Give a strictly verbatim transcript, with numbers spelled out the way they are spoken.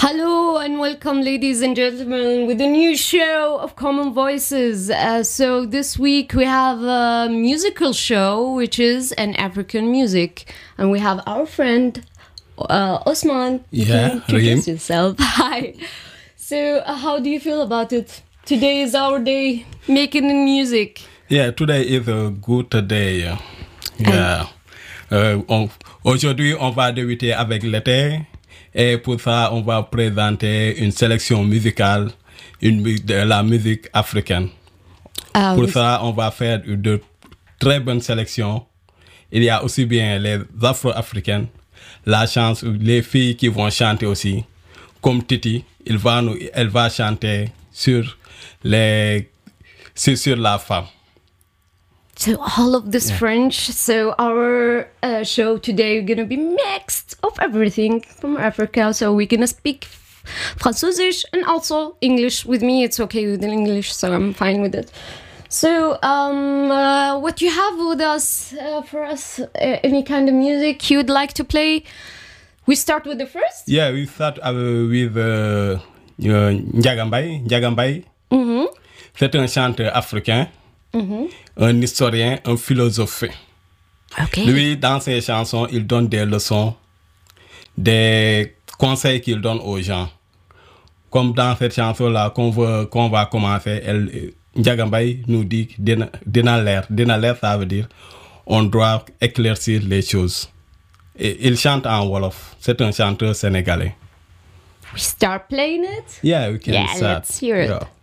Hello and welcome, ladies and gentlemen, with a new show of Common Voices. Uh, so this week we have a musical show, which is an African music, and we have our friend uh, Osman. You Yeah, can introduce Rahim. yourself. Hi. So, uh, how do you feel about it? Today is our day making music. Yeah, today is a good day. Yeah. Euh, on- aujourd'hui, on va débuter avec l'été. Et pour ça, on va présenter une sélection musicale, une, mu- de la musique africaine. Ah, Pour oui. ça, on va faire de très bonnes sélections. Il y a aussi bien les Afro-Africaines, la chance, les filles qui vont chanter aussi. Comme Titi, il va nous, elle va chanter sur, les, sur, sur la femme. So all of this French. So our uh, show today is gonna be mixed of everything from Africa. So we're gonna speak Französisch and also English. With me, it's okay with English, so I'm fine with it. So um, uh, what you have with us uh, for us? Uh, any kind of music you would like to play? We start with the first. Yeah, we start uh, with uh, uh, Ndiaga Mbaye. Ndiaga Mbaye, Mm-hmm. c'est un chanteur africain, un historien, un philosophe. Okay. Lui, dans ses chansons, il donne des leçons, des conseils qu'il donne aux gens. Comme dans cette chanson-là qu'on veut, qu'on va commencer, elle, Ndiaga Mbaye nous dit que dina dina leer. Dina leer, ça veut dire on doit éclaircir les choses. Et il chante en Wolof. C'est un chanteur sénégalais. We start playing it. Yeah, we can Yeah, start. let's hear it. Yeah.